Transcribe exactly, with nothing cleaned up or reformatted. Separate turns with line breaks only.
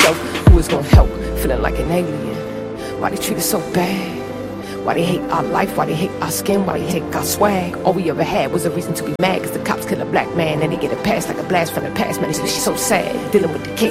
yourself, who is gonna help? Feeling like an alien. Why they treat us so bad? Why they hate our life? Why they hate our skin? Why they hate our swag? All we ever had was a reason to be mad, cause the cops kill a black man and they get a pass like a blast from the past. Man, this shit so sad. Dealing with the chaos.